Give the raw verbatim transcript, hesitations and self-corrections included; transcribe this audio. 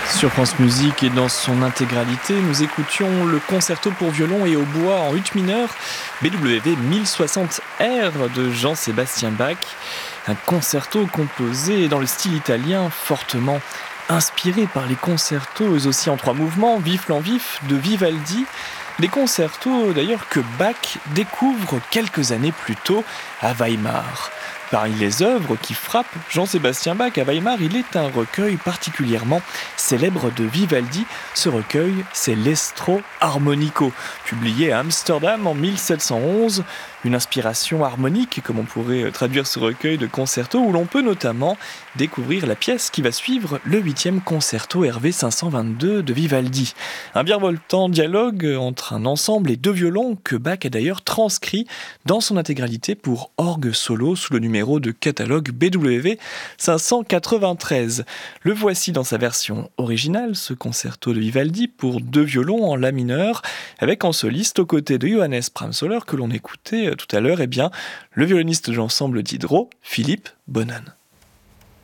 Sur France Musique et dans son intégralité, nous écoutions le concerto pour violon et hautbois en ut mineur B W V mille soixante R de Jean-Sébastien Bach. Un concerto composé dans le style italien fortement inspiré par les concertos aussi en trois mouvements, vif l'en vif de Vivaldi. Des concertos d'ailleurs que Bach découvre quelques années plus tôt à Weimar. Parmi les œuvres qui frappent Jean-Sébastien Bach à Weimar, il est un recueil particulièrement célèbre de Vivaldi. Ce recueil, c'est l'Estro Armonico, publié à Amsterdam en mille sept cent onze. Une inspiration harmonique, comme on pourrait traduire ce recueil de concertos, où l'on peut notamment découvrir la pièce qui va suivre le huitième concerto R V cinq cent vingt-deux de Vivaldi. Un virevoltant dialogue entre un ensemble et deux violons que Bach a d'ailleurs transcrit dans son intégralité pour orgue solo sous le numéro de catalogue B W V cinq cent quatre-vingt-treize. Le voici dans sa version originale, ce concerto de Vivaldi pour deux violons en la mineur, avec en soliste aux côtés de Johannes Pramsoller que l'on écoutait tout à l'heure, eh bien, le violoniste de l'ensemble d'Hydro, Philippe Bohnen.